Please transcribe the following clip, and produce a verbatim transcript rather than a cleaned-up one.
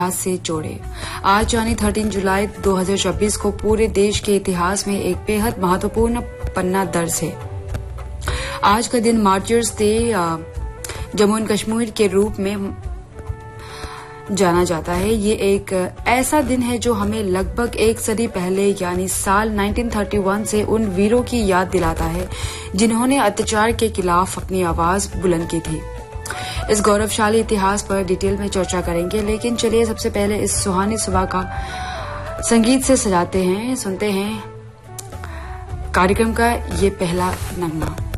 से जोड़े। आज यानी तेरह जुलाई दो हज़ार चौबीस को पूरे देश के इतिहास में एक बेहद महत्वपूर्ण पन्ना दर्ज है। आज का दिन martyrs day Jammu and Kashmir के रूप में जाना जाता है। ये एक ऐसा दिन है जो हमें लगभग एक सदी पहले यानी साल उन्नीस सौ इकतीस से उन वीरों की याद दिलाता है जिन्होंने अत्याचार के खिलाफ अपनी आवाज बुलंद की थी। इस गौरवशाली इतिहास पर डिटेल में चर्चा करेंगे, लेकिन चलिए सबसे पहले इस सुहानी सुबह का संगीत से सजाते हैं, सुनते हैं कार्यक्रम का ये पहला नगमा।